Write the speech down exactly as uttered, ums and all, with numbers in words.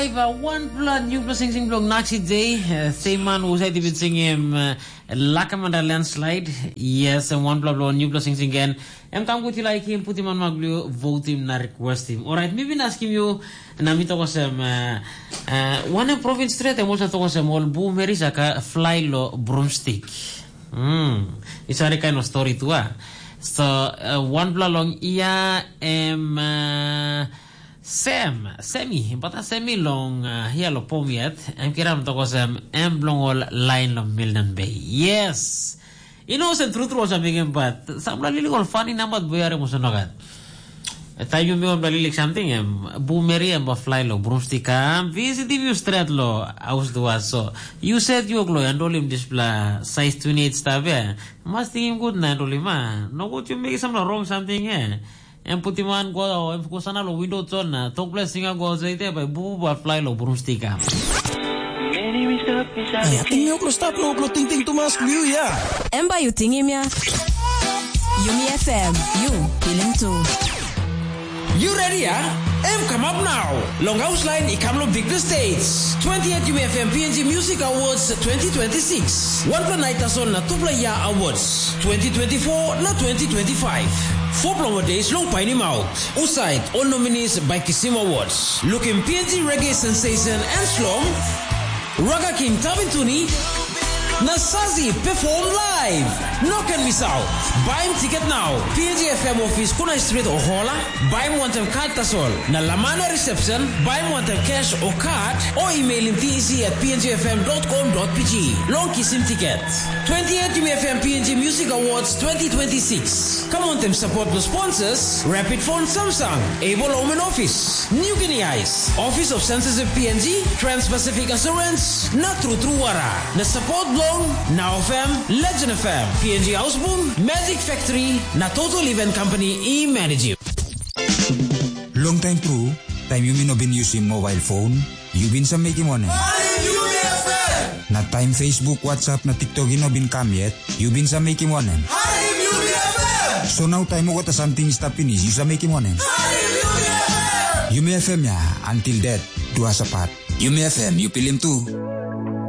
One blood, new blood, sing sing blog, Naxi Day. Same man who said he would sing him Lakamanda landslide. Yes, and one blood, blood, new blood, sing sing again. I'm come with you like him, put him on Maglu, vote him, na request him. Alright, maybe asking you, Namito was um, one province straight, and also was a mall boom, Merisaka, fly lo broomstick. Hmm, it's a kind of story too. So, uh, one blood long, yeah, um, Sam, Semi, but a semi long here lo pomiet, I'm kiram to was um emblong line of Milton Bay. Yes, you know, the truth was a big but some little funny number where was not. A time you may believe something, um, boomery and fly lo broomstick, visit you straight lo house do us. So you said you glow and all him display size twenty-eight star there. Must think him good na man. No good you make some wrong something here. And put him on go and Kosana lo window turn, talk blessing a goes right there by boo fly lo broomstick. Ay, ating nyo klo stop lo klo ting ting tumas view ya. Emba you tingim ya. Yumi F M, you feeling too. You ready, yeah? M come up now. Long House Line Ikamlo Big the States. twentieth U F M P N G Music Awards twenty twenty-six. One per night on na Tupla Ya Awards twenty twenty-four na twenty twenty-five. Four promo days long pine him out. Outside all nominees by Kisim Awards. Looking P N G Reggae Sensation and Slum. Raga King Tavintuni. Nasazi perform live. No can miss out. Buy him ticket now. P N G F M office Kuna Street or Hola. Buy him one time card tasol. Na Lamana reception. Buy him one time cash or card. Or email him T E C at p n g f m dot com dot p g. Long kiss him ticket. twentieth U F M P N G Music Awards twenty twenty-six. Come on them support the sponsors. Rapid Phone Samsung. Able Omen Office. New Guinea Ice. Office of Censorship P N G. Trans-Pacific Assurance. Na True True Wara. Na support blog. Now F M, Legend F M, P N G Houseboom, Magic Factory, na Total Event Company e-manage. Long time true, time you no been using mobile phone, you been some making money. Na time Facebook, WhatsApp, na TikTok you no been come yet, you been some making money. So now time mo kota something stop finish, you some making money. You may F M ya, until that, dua sapat. You may F M, you film too.